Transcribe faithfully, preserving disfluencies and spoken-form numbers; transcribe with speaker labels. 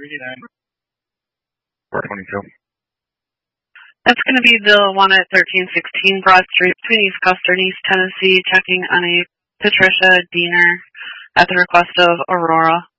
Speaker 1: four twenty-two.
Speaker 2: That's going to be the one at thirteen sixteen Broad Street between East Custer and East Tennessee, checking on a Patricia Diener at the request of Aurora.